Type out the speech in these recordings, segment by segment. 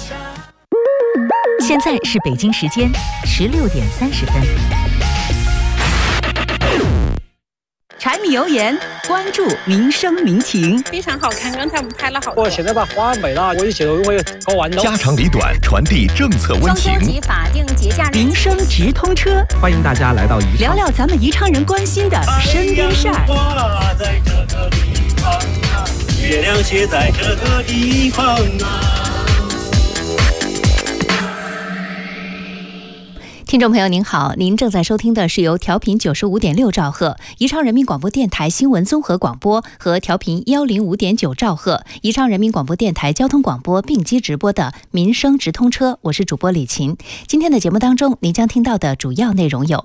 现在是北京时间16:30。柴米油盐，关注民生民情。 非常好看，刚才我们拍了好多。 我现在把花没了，我以前我也搞完了。 家长里短，传递政策温情。 中秋及法定节假日， 民生直通车， 欢迎大家来到宜昌， 聊聊咱们宜昌人关心的身边事儿。 在这个地方啊，月亮写在这个地方啊。 听众朋友您好，您正在收听的是由调频95.6兆赫宜昌人民广播电台新闻综合广播和调频105.9兆赫宜昌人民广播电台交通广播并机直播的民生直通车，我是主播李琴。今天的节目当中，您将听到的主要内容有：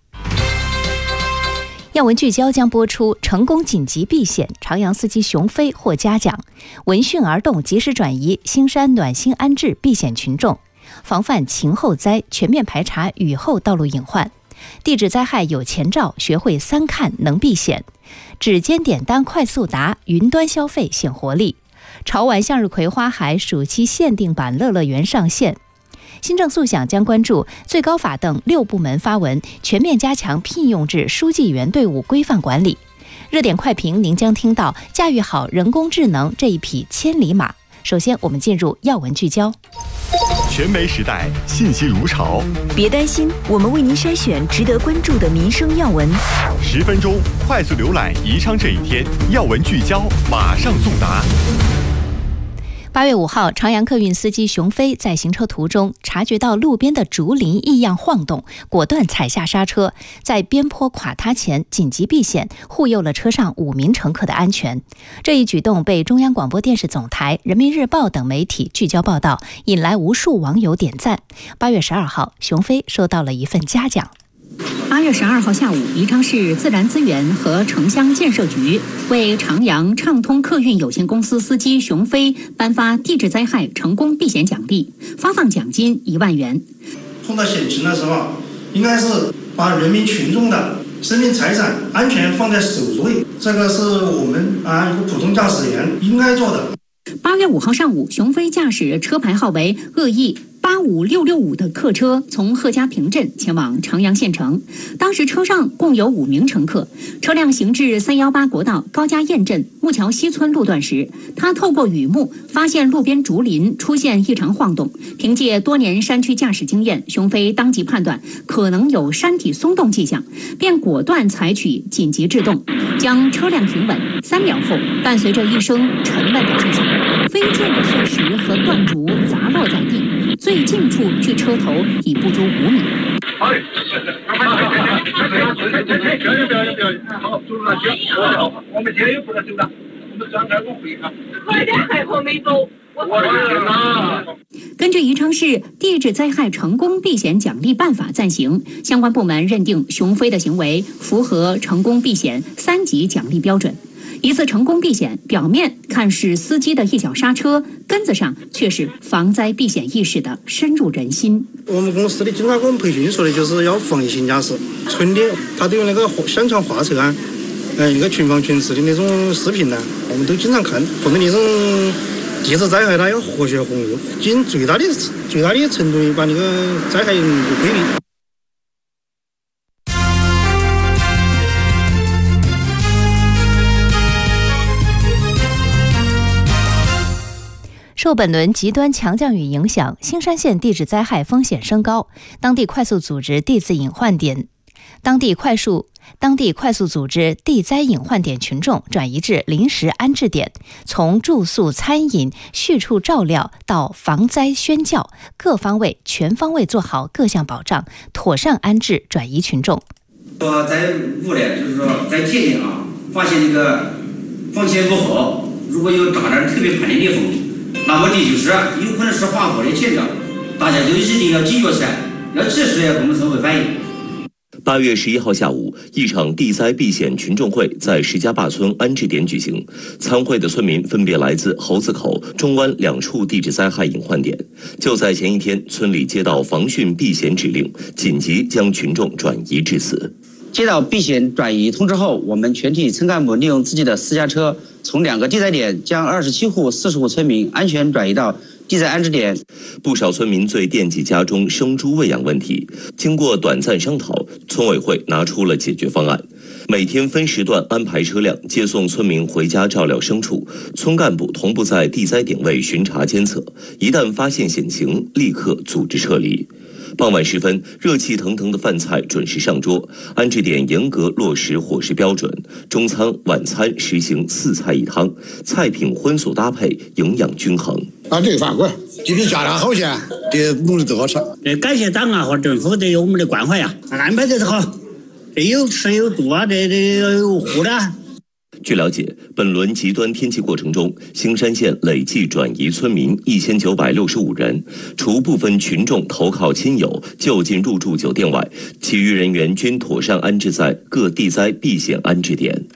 要闻聚焦将播出，成功紧急避险，长阳司机熊飞获嘉奖；闻讯而动，及时转移，兴山暖心安置避险群众。防范晴后灾，全面排查雨后道路隐患；地质灾害有前兆，学会3看能避险；指尖点单快速达，云端消费显活力；潮玩向日葵花海暑期限定版乐乐园上线。新政速想将关注最高法等6部门发文，全面加强聘用制书记员队伍规范管理。热点快评，您将听到驾驭好人工智能这一匹千里马。首先，我们进入要闻聚焦。 全媒时代，信息如潮。 别担心，我们为您筛选值得关注的民生要闻。 10分钟快速浏览宜昌这一天，要闻聚焦，马上送达。8月5号，长阳客运司机熊飞在行车途中察觉到路边的竹林异样晃动，果断踩下刹车，在边坡垮塌前紧急避险，护佑了车上5名乘客的安全。这一举动被中央广播电视总台、人民日报等媒体聚焦报道，引来无数网友点赞。8月12号，熊飞收到了一份嘉奖。 8月12号下午，宜昌市自然资源和城乡建设局为长阳畅通客运有限公司司机熊飞颁发地质灾害成功避险奖励，发放奖金1万元。 碰到险情的时候，应该是把人民群众的生命财产安全放在首位，这个是我们一个普通驾驶员应该做的。 8月5号上午，熊飞驾驶车牌号为鄂义85665的客车从贺家坪镇前往长阳县城，当时车上共有5名乘客。车辆行至318国道高家堰镇木桥西村路段时，他透过雨幕发现路边竹林出现异常晃动。凭借多年山区驾驶经验，熊飞当即判断可能有山体松动迹象，便果断采取紧急制动，将车辆停稳。3秒后，伴随着一声沉闷的巨响，飞溅的碎石和断竹砸落在地。最近处距车头已不足5米。 我们现在又不能走了，我们转开路回看。 快点，还好没走。 根据宜昌市地质灾害成功避险奖励办法暂行，相关部门认定熊飞的行为符合成功避险3级奖励标准。一次成功避险，表面看是司机的一脚刹车，根子上却是防灾避险意识的深入人心。 我们公司的经常给我们培训说的就是要防行驾驶。春天他都有那个宣传画册啊，一个群防群治的那种视频呢，我们都经常看。碰到那种地质灾害，它要活血红肉，尽最大的程度把那个灾害规避。 受本轮极端强降雨影响，兴山县地质灾害风险升高，当地快速组织地灾隐患点群众转移至临时安置点，从住宿、餐饮、畜畜照料到防灾宣教，各方位全方位做好各项保障，妥善安置转移群众。 在屋里，就是说在街里发现这个风险不好，如果有炸弹特别怕的烈风，那么这就是有可能是滑坡的前兆，大家就一定要警觉起来，要及时的跟我们社会反映。 8月11号下午，一场地灾避险群众会在石家坝村安置点举行。参会的村民分别来自猴子口、中湾2处地质灾害隐患点。就在前一天，村里接到防汛避险指令，紧急将群众转移至此。 接到避险转移通知后，我们全体村干部利用自己的私家车，从2个地灾点将27户、40户村民安全转移到地灾安置点。 不少村民最惦记家中生猪喂养问题，经过短暂商讨，村委会拿出了解决方案。每天分时段安排车辆接送村民回家照料牲畜，村干部同步在地灾点位巡查监测，一旦发现险情，立刻组织撤离。傍晚时分，热气腾腾的饭菜准时上桌，安置点严格落实伙食标准，中餐、晚餐实行4菜1汤，菜品荤素搭配，营养均衡。 这个饭馆就比家常好些，这努力多好吃。 感谢党啊和政府对我们的关怀呀，安排的好，这有吃有住啊，这有护的。 据了解，本轮极端天气过程中，兴山县累计转移村民1965人，除部分群众投靠亲友就近入住酒店外，其余人员均妥善安置在各地灾避险安置点。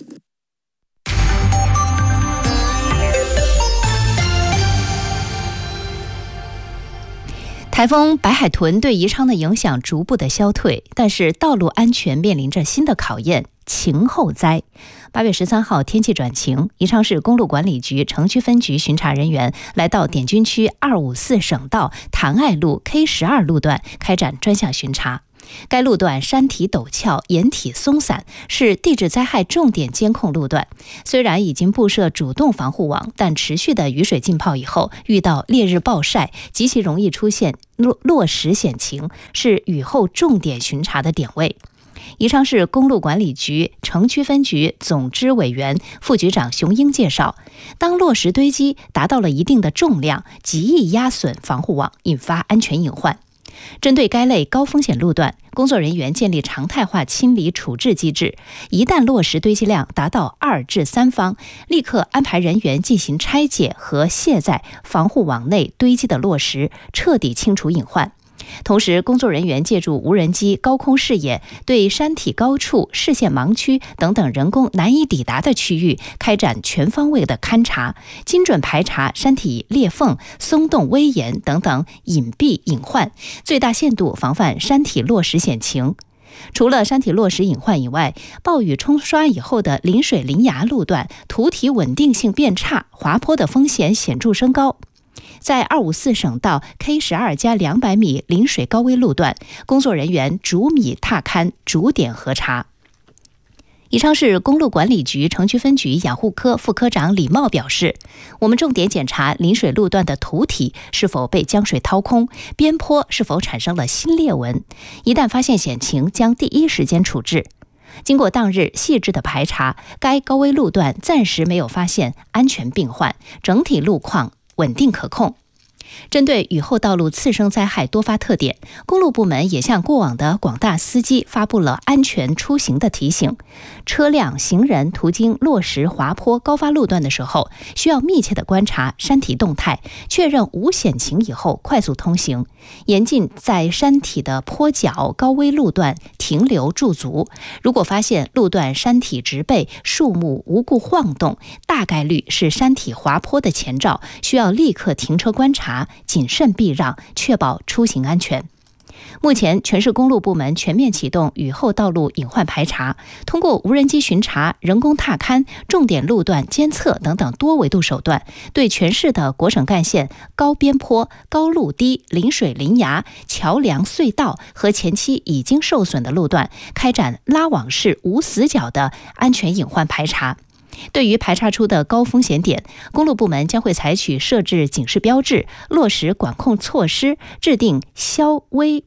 台风白海豚对宜昌的影响逐步的消退，但是道路安全面临着新的考验。晴后灾。8月13号，天气转晴，宜昌市公路管理局城区分局巡查人员来到点军区254省道谭爱路 K12 路段开展专项巡查。该路段山体陡峭，岩体松散，是地质灾害重点监控路段。虽然已经布设主动防护网，但持续的雨水浸泡以后，遇到烈日暴晒，极其容易出现落石险情，是雨后重点巡查的点位。宜昌市公路管理局城区分局总支委员、副局长熊英介绍，当落石堆积达到了一定的重量，极易压损防护网，引发安全隐患。针对该类高风险路段，工作人员建立常态化清理处置机制，一旦落石堆积量达到2至3方，立刻安排人员进行拆解和卸载防护网内堆积的落石，彻底清除隐患。同时，工作人员借助无人机高空视野，对山体高处、视线盲区等等人工难以抵达的区域开展全方位的勘察，精准排查山体裂缝、松动危岩等等隐蔽隐患，最大限度防范山体落石险情。除了山体落石隐患以外，暴雨冲刷以后的临水临崖路段，土体稳定性变差，滑坡的风险显著升高。在254省道 K12+200米临水高危路段，工作人员逐米踏勘，逐点核查。宜昌市公路管理局城区分局养护科副科长李茂表示，我们重点检查临水路段的土体是否被江水掏空，边坡是否产生了新裂纹，一旦发现险情，将第一时间处置。经过当日细致的排查，该高危路段暂时没有发现安全病患，整体路况稳定可控。针对雨后道路次生灾害多发特点，公路部门也向过往的广大司机发布了安全出行的提醒。车辆、行人途经落石、滑坡、高发路段的时候，需要密切的观察山体动态，确认无险情以后快速通行。严禁在山体的坡角、高危路段停留驻足。如果发现路段山体植被、树木无故晃动，大概率是山体滑坡的前兆，需要立刻停车观察，谨慎避让，确保出行安全。目前，全市公路部门全面启动雨后道路隐患排查，通过无人机巡查、人工踏勘、重点路段监测等等多维度手段，对全市的国省干线、高边坡、高路堤、临水临崖、桥梁隧道和前期已经受损的路段，开展拉网式无死角的安全隐患排查。对于排查出的高风险点，公路部门将会采取设置警示标志、落实管控措施、制定消危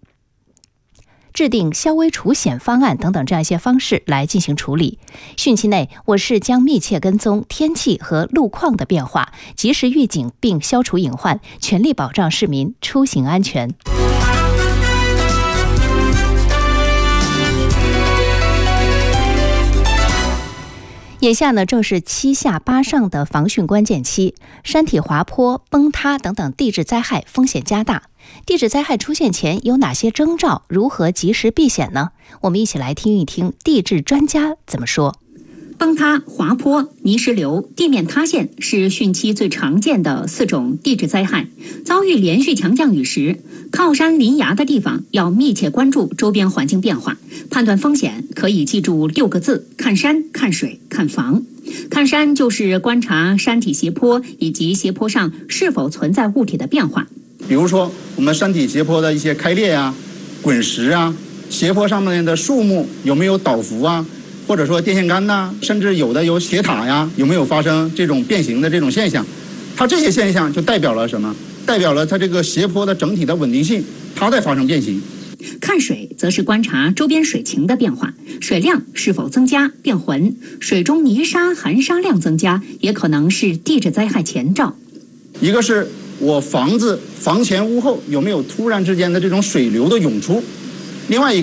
除险方案等等这样一些方式来进行处理。汛期内，我市将密切跟踪天气和路况的变化，及时预警并消除隐患，全力保障市民出行安全。眼下呢，正是7下8上的防汛关键期，山体滑坡、崩塌等等地质灾害风险加大。地质灾害出现前有哪些征兆？如何及时避险呢？我们一起来听一听地质专家怎么说。 崩塌、滑坡、泥石流、地面塌陷是汛期最常见的4种地质灾害。遭遇连续强降雨时， 靠山临崖的地方要密切关注周边环境变化，判断风险可以记住6个字：看山、看水、看房。看山就是观察山体斜坡以及斜坡上是否存在物体的变化， 比如说我们山体斜坡的一些开裂啊、滚石啊，斜坡上面的树木有没有倒伏啊，或者说电线杆呐，甚至有的有铁塔呀，有没有发生这种变形的这种现象？它这些现象就代表了什么？代表了它这个斜坡的整体的稳定性，它在发生变形。 看水则是观察周边水情的变化，水量是否增加变浑，水中泥沙含沙量增加，也可能是地质灾害前兆。 一个是我房子房前屋后有没有突然之间的这种水流的涌出，另外一个